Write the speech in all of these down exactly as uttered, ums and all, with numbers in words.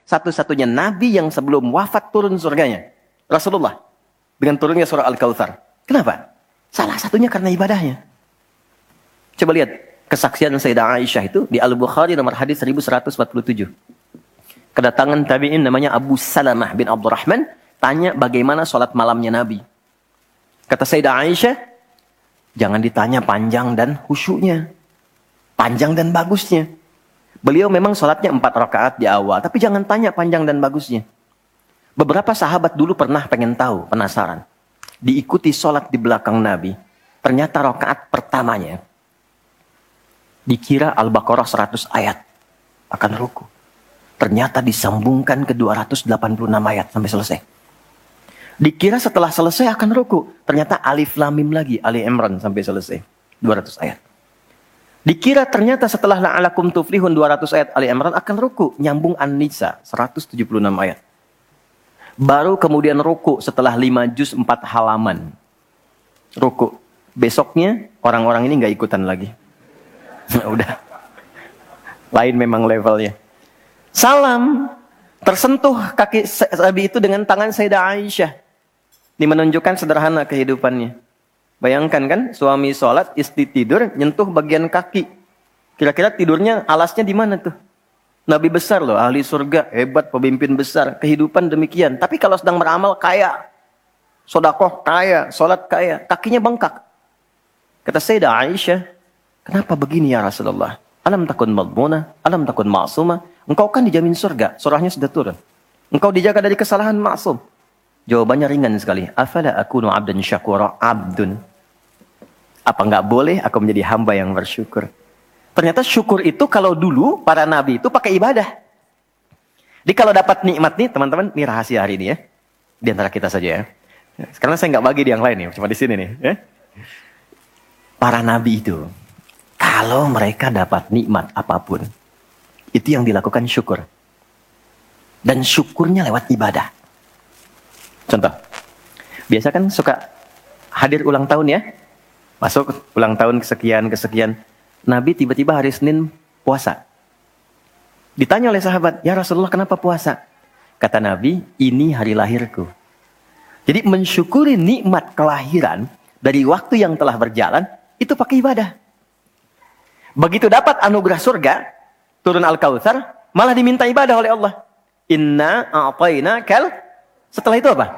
satu-satunya nabi yang sebelum wafat turun surganya. Rasulullah. Dengan turunnya surah Al-Kautsar. Kenapa? Salah satunya karena ibadahnya. Coba lihat kesaksian Sayyidah Aisyah itu di Al-Bukhari nomor hadis seribu seratus empat puluh tujuh. Kedatangan tabi'in namanya Abu Salamah bin Abdurrahman tanya bagaimana sholat malamnya Nabi. Kata Sayyidah Aisyah, jangan ditanya panjang dan khusyuknya. Panjang dan bagusnya. Beliau memang sholatnya empat rakaat di awal, tapi jangan tanya panjang dan bagusnya. Beberapa sahabat dulu pernah pengen tahu, penasaran. Diikuti sholat di belakang Nabi. Ternyata rakaat pertamanya dikira Al-Baqarah seratus ayat akan ruku. Ternyata disambungkan ke dua ratus delapan puluh enam ayat sampai selesai. Dikira setelah selesai akan ruku. Ternyata Alif Lam Mim lagi, Ali Imran sampai selesai. dua ratus ayat. Dikira ternyata setelah La'alakum Tuflihun dua ratus ayat Ali Imran akan ruku. Nyambung An-Nisa seratus tujuh puluh enam ayat. Baru kemudian ruku setelah lima juz empat halaman. Ruku. Besoknya orang-orang ini nggak ikutan lagi. Udah. Lain memang levelnya. Salam. Tersentuh kaki Nabi itu dengan tangan Sayyidah Aisyah. Ini menunjukkan sederhana kehidupannya. Bayangkan kan, suami sholat, istri tidur, nyentuh bagian kaki. Kira-kira tidurnya, alasnya di mana tuh? Nabi besar loh, ahli surga, hebat, pemimpin besar. Kehidupan demikian. Tapi kalau sedang beramal, kaya. Sodakoh, kaya. Sholat, kaya. Kakinya bengkak. Kata Sayyidah Aisyah, kenapa begini ya Rasulullah? Alam takun madmunah, alam takun ma'sumah. Engkau kan dijamin surga, surahnya sudah turun. Engkau dijaga dari kesalahan maksum. Jawabannya ringan sekali. Afala akunu abdan syakura abdun. Apa enggak boleh aku menjadi hamba yang bersyukur? Ternyata syukur itu kalau dulu para nabi itu pakai ibadah. Jadi kalau dapat nikmat nih teman-teman, ini rahasia hari ini ya. Di antara kita saja ya. Sekarang saya nggak bagi di yang lain nih, cuma di sini nih. Ya. Para nabi itu, kalau mereka dapat nikmat apapun, itu yang dilakukan syukur. Dan syukurnya lewat ibadah. Contoh, biasa kan suka hadir ulang tahun ya. Masuk ulang tahun kesekian-kesekian. Nabi tiba-tiba hari Senin puasa. Ditanya oleh sahabat, ya Rasulullah kenapa puasa? Kata Nabi, ini hari lahirku. Jadi mensyukuri nikmat kelahiran dari waktu yang telah berjalan, itu pakai ibadah. Begitu dapat anugerah surga, turun Al-Kautsar, malah diminta ibadah oleh Allah. Inna a'tainakal. Setelah itu apa?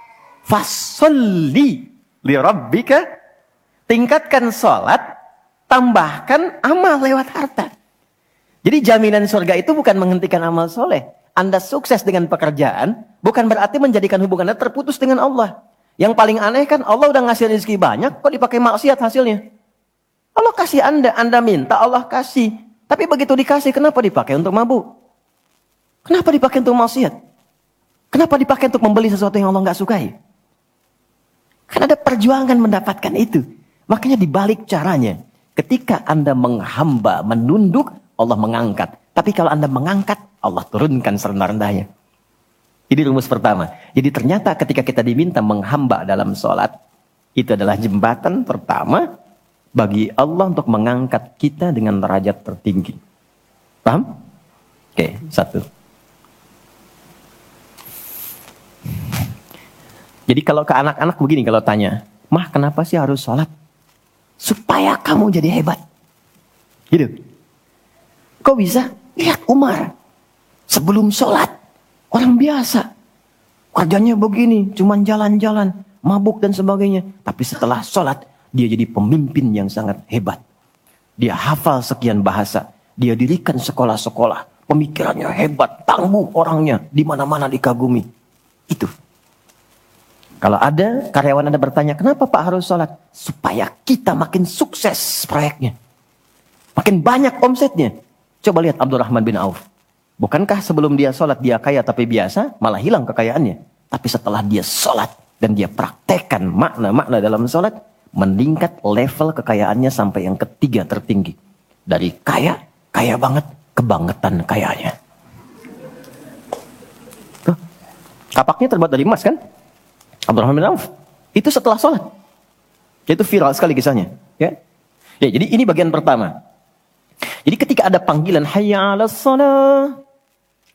Fasholli li rabbika. Tingkatkan sholat, tambahkan amal lewat harta. Jadi jaminan surga itu bukan menghentikan amal soleh. Anda sukses dengan pekerjaan, bukan berarti menjadikan hubungan Anda terputus dengan Allah. Yang paling aneh kan, Allah udah ngasih rezeki banyak, kok dipakai maksiat hasilnya? Allah kasih Anda, Anda minta, Allah kasih. Tapi begitu dikasih, kenapa dipakai untuk mabuk? Kenapa dipakai untuk maksiat? Kenapa dipakai untuk membeli sesuatu yang Allah nggak sukai? Kan ada perjuangan mendapatkan itu. Makanya dibalik caranya, ketika Anda menghamba, menunduk, Allah mengangkat. Tapi kalau Anda mengangkat, Allah turunkan serendah-rendahnya. Ini rumus pertama. Jadi ternyata ketika kita diminta menghamba dalam sholat, itu adalah jembatan pertama bagi Allah untuk mengangkat kita dengan derajat tertinggi. Paham? Oke, satu. Jadi kalau ke anak-anak begini kalau tanya, Mah kenapa sih harus sholat? Supaya kamu jadi hebat. Gitu. Kok bisa? Lihat Umar. Sebelum sholat. Orang biasa. Kerjanya begini. Cuman jalan-jalan. Mabuk dan sebagainya. Tapi setelah sholat. Dia jadi pemimpin yang sangat hebat. Dia hafal sekian bahasa. Dia dirikan sekolah-sekolah. Pemikirannya hebat. Tangguh orangnya. Di mana-mana dikagumi. Itu. Kalau ada karyawan Anda bertanya, kenapa Pak harus sholat? Supaya kita makin sukses proyeknya. Makin banyak omsetnya. Coba lihat Abdurrahman bin Auf. Bukankah sebelum dia sholat dia kaya tapi biasa, malah hilang kekayaannya. Tapi setelah dia sholat dan dia praktekkan makna-makna dalam sholat, meningkat level kekayaannya sampai yang ketiga tertinggi. Dari kaya, kaya banget, kebangetan kayanya. Tuh, kapaknya terbuat dari emas kan? Abdurrahman bin Auf. Itu setelah sholat. Itu viral sekali kisahnya. Ya, ya jadi ini bagian pertama. Jadi ketika ada panggilan hayya 'alas shalah,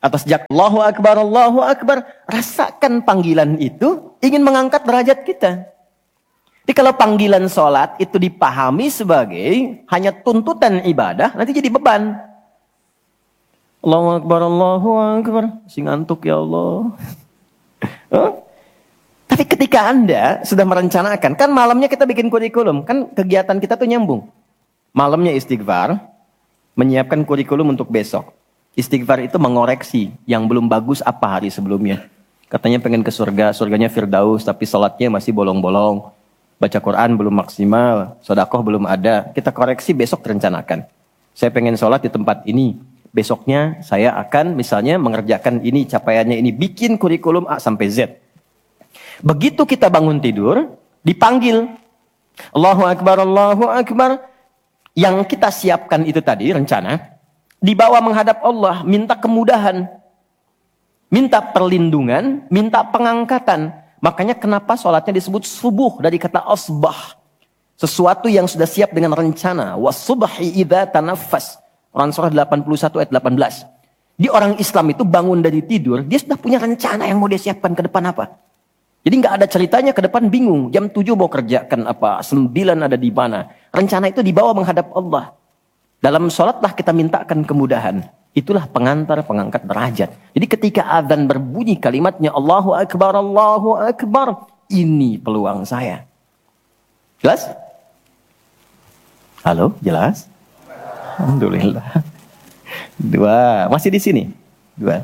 Atas jak Allahu Akbar, Allahu Akbar. Rasakan panggilan itu ingin mengangkat derajat kita. Jadi kalau panggilan sholat itu dipahami sebagai hanya tuntutan ibadah, nanti jadi beban. Allahu Akbar, Allahu Akbar. Si ngantuk ya Allah. Huh? Tapi ketika Anda sudah merencanakan, kan malamnya kita bikin kurikulum, kan kegiatan kita tuh nyambung. Malamnya istighfar, menyiapkan kurikulum untuk besok. Istighfar itu mengoreksi yang belum bagus apa hari sebelumnya. Katanya pengen ke surga, surganya Firdaus, tapi sholatnya masih bolong-bolong. Baca Quran belum maksimal, sodakoh belum ada. Kita koreksi besok rencanakan. Saya pengen sholat di tempat ini. Besoknya saya akan misalnya mengerjakan ini, capaiannya ini. Bikin kurikulum A sampai Z. Begitu kita bangun tidur, dipanggil. Allahu Akbar, Allahu Akbar. Yang kita siapkan itu tadi, rencana. Dibawa menghadap Allah, minta kemudahan, minta perlindungan, minta pengangkatan. Makanya kenapa sholatnya disebut subuh dari kata asbah. Sesuatu yang sudah siap dengan rencana. Wasubhi idza tanaffas. Quran surah delapan puluh satu ayat delapan belas. Di orang Islam itu bangun dari tidur, dia sudah punya rencana yang mau dia siapkan ke depan apa. Jadi nggak ada ceritanya ke depan bingung. Jam tujuh mau kerjakan apa, sembilan ada di mana. Rencana itu dibawa menghadap Allah. Dalam sholatlah kita mintakan kemudahan. Itulah pengantar pengangkat derajat. Jadi ketika azan berbunyi kalimatnya Allahu Akbar, Allahu Akbar. Ini peluang saya. Jelas? Halo, jelas? Alhamdulillah. Dua, masih di sini. Dua.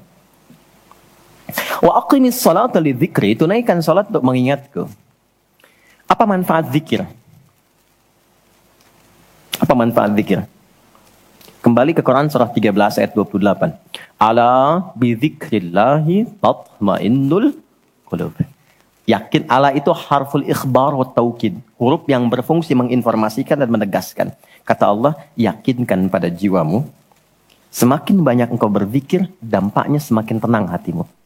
Wa aqimis salata lidzikri, tunaikan salat untuk mengingatku. Apa manfaat zikir? Apa manfaat zikir? Kembali ke Quran surah tiga belas ayat dua puluh delapan. Ala bidzikrillahi tatmainnul qulub. Yakin, ala itu harful ikhbar wa taukid. Huruf yang berfungsi menginformasikan dan menegaskan. Kata Allah, yakinkan pada jiwamu. Semakin banyak engkau berzikir, dampaknya semakin tenang hatimu.